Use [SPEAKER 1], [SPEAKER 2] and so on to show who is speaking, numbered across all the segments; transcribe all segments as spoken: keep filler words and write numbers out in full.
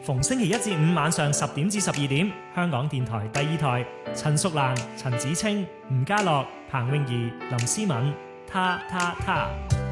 [SPEAKER 1] 逢星期一至五晚上十點至十二點，香港電台第二台，陳淑蘭、陳子清、吳家樂、彭詠儀、林思敏，他他他。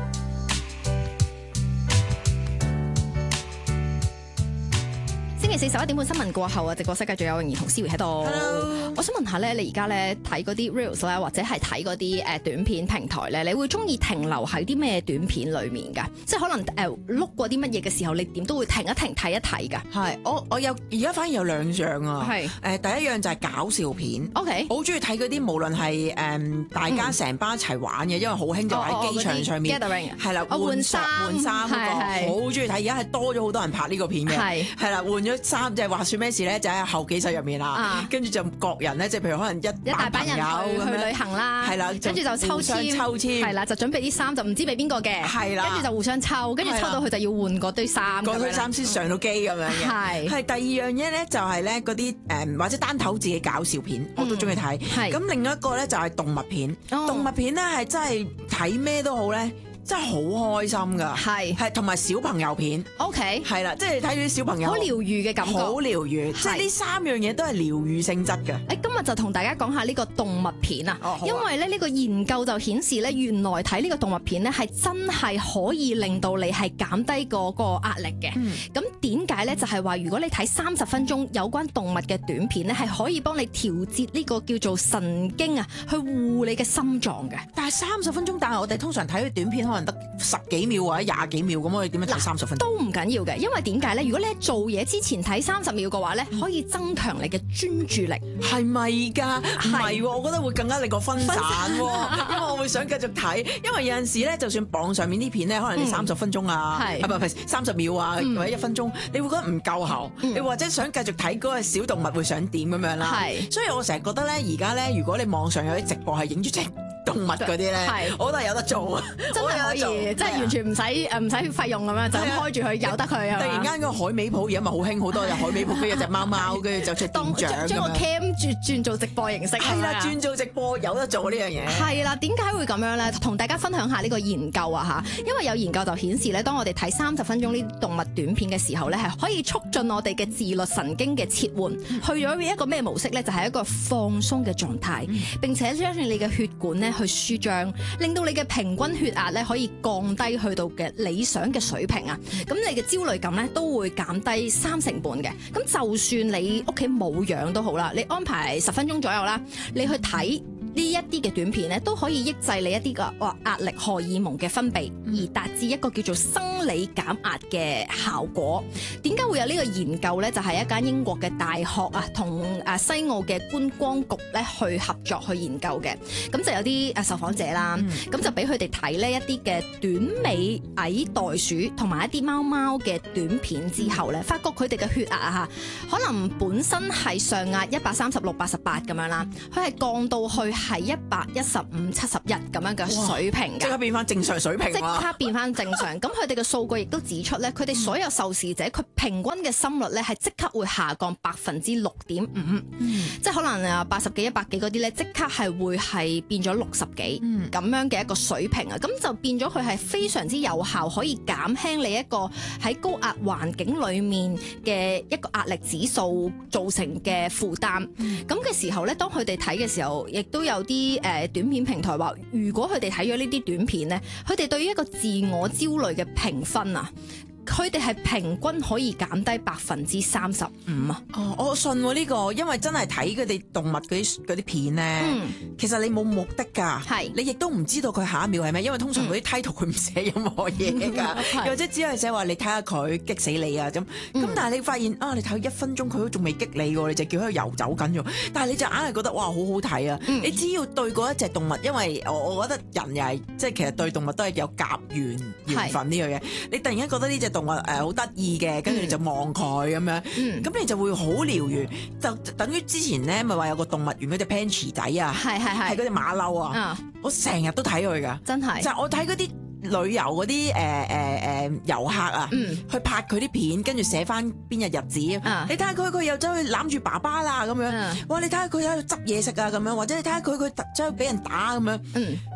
[SPEAKER 2] 星期四十一點半新聞過後啊，直播室繼續有泳兒同思維喺度。
[SPEAKER 3] Hello，
[SPEAKER 2] 我想問下咧，你而家咧睇嗰啲 reels 咧，或者係睇嗰啲誒短片平台咧，你會中意停留喺啲咩短片裡面㗎？即係可能誒碌過啲乜嘢嘅時候，你點都會停一停睇一睇㗎。
[SPEAKER 3] 係我我有而家反而有兩樣啊。
[SPEAKER 2] 係
[SPEAKER 3] 誒第一樣就係搞笑片。
[SPEAKER 2] OK，
[SPEAKER 3] 我好中意睇嗰啲無論係誒大家成班一齊玩嘅，因為好興就喺機場上面係啦換衫換衫嗰個，好中意睇。而家係多咗好多人拍呢個片嘅，係係啦換咗衫，即係話説咩事咧？就喺後幾室入面啦，跟住就各人咧，即係譬如可能一
[SPEAKER 2] 一大班人去去旅行啦，係啦，跟住就抽籤抽籤，係啦，就準備啲衫就唔知俾邊個嘅，係啦，跟住就互相抽，跟住抽到佢就要換嗰堆衫，
[SPEAKER 3] 嗰堆衫先上到機咁樣嘅。係係第二樣嘢咧，就係咧嗰啲誒或者單頭自己搞笑片，我都中意睇。係咁另一個咧就係動物片，動物片咧係真係睇咩都好咧。真係好開心㗎，係係同埋小朋友片 ，OK， 係啦，即係睇住啲小朋友好療愈嘅感覺，好療愈，即係呢三樣嘢都係療愈性質嘅。
[SPEAKER 2] 誒，今日就同大家講下呢個動物片啊，哦、因為咧呢個研究就顯示咧，原來睇呢個動物片咧係真係可以令到你係減低個個壓力嘅。咁點解咧？就係話如果你睇三十分鐘有關動物嘅短片咧，係可以幫你調節呢個叫做神經啊，去護你嘅心臟嘅。
[SPEAKER 3] 但係三十分鐘，但係我哋通常睇嘅短片可能得十幾秒或者廿幾秒咁，我哋點樣睇三十分鐘？
[SPEAKER 2] 都唔緊要嘅，因為點解咧？如果你喺做嘢之前睇三十秒嘅話咧，可以增強你嘅專注力。係
[SPEAKER 3] 咪㗎？唔係喎，我覺得會更加令我分散喎，因為我會想繼續睇。因為有陣時咧，就算網上面啲片咧，可能你三十分鐘啊，係唔係三十秒啊，或者一分鐘，你會覺得唔夠喉，你或者想繼續睇嗰個小動物會想點咁樣啦。係，所以我成日覺得咧，而家咧，如果你網上有啲直播係影住隻動物嗰啲咧，我都係有得做啊！
[SPEAKER 2] 真係可以，即係完全唔使誒唔使費用咁樣，就咁開住佢由得佢啊！
[SPEAKER 3] 突然間個海味鋪而家咪好興好多隻海味鋪，跟住隻貓貓，跟住就出店長咁樣。將個 cam
[SPEAKER 2] 轉轉做直播形式
[SPEAKER 3] 係啦，轉做直播有得做呢樣嘢。
[SPEAKER 2] 係啦，點解會咁樣咧？同大家分享下呢個研究啊嚇，因為有研究就顯示咧，當我哋睇三十分鐘呢啲動物短片嘅時候咧，係可以促進我哋嘅自律神經嘅切換，去咗一個咩模式咧？就係一個放鬆嘅狀態，並且將你嘅血管咧去舒張，令到你嘅平均血壓咧可以降低去到嘅理想嘅水平啊！咁你嘅焦慮感咧都會減低三成半嘅。咁就算你屋企冇養都好啦，你安排十分鐘左右啦，你去睇呢一啲嘅短片咧，都可以抑制你一啲嘅壓力荷爾蒙嘅分泌，而達至一個叫做生理減壓嘅效果。點解會有呢個研究咧？就係一間英國嘅大學啊，同誒西澳嘅觀光局咧去合作去研究嘅。咁就有啲誒受訪者啦，咁、嗯、就俾佢哋睇呢一啲嘅短尾矮袋鼠同埋一啲貓貓嘅短片之後咧，發覺佢哋嘅血壓啊嚇，可能本身係上壓一百三十六、八十八咁樣啦，佢係降到去係一百一十五、七十一咁樣嘅水平嘅，
[SPEAKER 3] 即刻變翻正常水平，
[SPEAKER 2] 即刻變翻正常。咁佢哋嘅數據亦都指出咧，佢哋所有受試者佢平均嘅心率咧係即刻會下降百分之六點五，即係可能啊八十幾、一百幾嗰啲咧，即刻係會係變咗六十幾咁樣嘅一個水平啊。咁就變咗佢係非常之有效，可以減輕你一個喺高壓環境裡面嘅一個壓力指數造成嘅負擔。咁嘅時候咧，當佢哋睇嘅時候，亦都有啲誒短片平台話，如果佢哋睇咗呢啲短片咧，佢哋對於一個自我焦慮嘅評分啊，佢哋係平均可以減低百分之三十五啊！
[SPEAKER 3] 哦，我信呢、這個，因為真係睇佢哋動物嗰啲啲片咧，嗯、其實你冇目的㗎，係是你亦都唔知道佢下一秒係咩，因為通常嗰啲 title 佢唔寫任何嘢㗎，又或者只係寫話你睇下佢激死你啊咁。咁、嗯、但係你發現啊，你睇一分鐘佢都仲未激你喎，你就叫佢游走緊喎，但係你就硬係覺得哇好好睇啊！嗯、你只要對嗰一隻動物，因為我我覺得人又係即係其實對動物都係有夾緣緣分呢樣嘢，你突然間覺得呢隻動物誒好得意嘅，跟住你就望佢咁樣，咁、嗯、你就會好療愈，就等於之前咧咪話有個動物園嗰隻 Panchi 仔啊，係係係嗰隻馬騮啊，嗯、我成日都睇佢噶，真係，就係我睇嗰啲旅遊嗰啲誒誒誒遊客啊，嗯、去拍佢啲片，跟住寫翻邊日日子，嗯、你睇下佢佢又走去攬住爸爸啦咁樣，嗯、哇你睇下佢喺度執嘢食啊咁樣，或者你睇下佢佢走去俾人打咁樣，嗯、即係。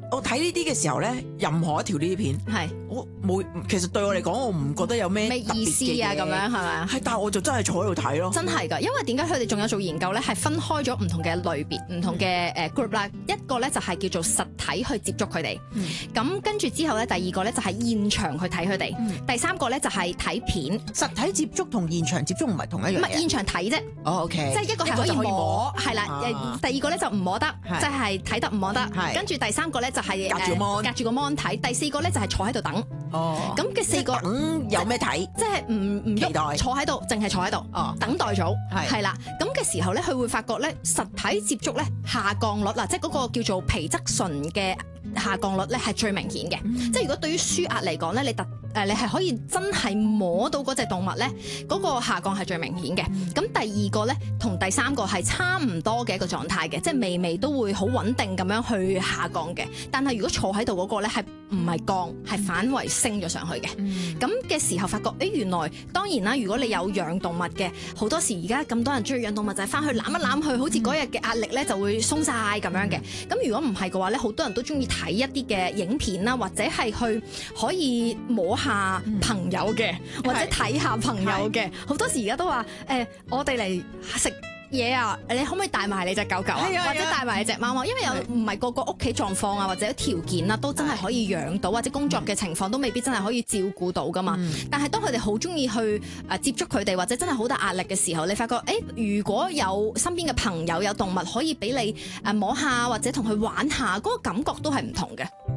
[SPEAKER 3] 我睇呢啲嘅時候咧，任何一條呢啲片，係我冇，其實對我嚟講，我唔覺得有咩
[SPEAKER 2] 意思啊，咁樣係咪？
[SPEAKER 3] 係，但係我就真係坐喺度睇咯。
[SPEAKER 2] 真係㗎，因為點解佢哋仲有做研究咧？係分開咗唔同嘅類別、唔同嘅誒 group 啦。一個咧就係叫做實體去接觸佢哋，咁、嗯、跟住之後咧，第二個咧就係現場去睇佢哋，嗯、第三個咧就係睇片。
[SPEAKER 3] 實體接觸同現場接觸唔係同一樣嘢。唔係
[SPEAKER 2] 現場睇啫。
[SPEAKER 3] 哦 OK，
[SPEAKER 2] 即係一個係可以摸，係啦。啊、第二個咧就唔摸得，即係睇得唔摸得。跟住第三個咧就係隔住 mon，隔住個 mon 睇。第四個咧就係坐喺度等。哦，咁嘅四個
[SPEAKER 3] 等有咩睇？
[SPEAKER 2] 即係唔唔喐，坐喺度，淨係坐喺度。哦，等待組係係啦。咁嘅時候咧，佢會發覺咧，實體接觸咧下降率嗱，即係嗰個叫做皮質醇嘅下降率咧係最明顯嘅。嗯、即係如果對於舒壓嚟講咧，你特誒你係可以真係摸到嗰隻動物咧，嗰、嗰個下降係最明顯嘅。咁、嗯、第二個咧同第三個係差唔多嘅一個狀態嘅，即係微微都會好穩定咁樣去下降嘅。但係如果坐喺度嗰個咧係唔係降，係反為升咗上去嘅。咁嘅、嗯、時候發覺，誒、欸、原來當然啦，如果你有養動物嘅，好多時而家咁多人中意養動物就係翻去攬一攬佢，好似嗰日嘅壓力咧就會鬆晒咁樣嘅。咁、嗯、如果唔係嘅話咧，好多人都中意睇一啲嘅影片啦，或者係去可以摸下朋友嘅，嗯、或者睇下朋友嘅。好多時而家都話誒、欸，我哋嚟食嘢啊！你可唔可以帶埋你隻狗狗啊？或者帶埋你隻貓貓？因為有唔係個個屋企狀況啊，或者條件啊，都真係可以養到，或者工作嘅情況都未必真係可以照顧到噶嘛。嗯、但係當佢哋好中意去誒接觸佢哋，或者真係好大壓力嘅時候，你發覺誒、欸，如果有身邊嘅朋友有動物可以俾你誒摸下，或者同佢玩下，嗰、嗰個感覺都係唔同嘅。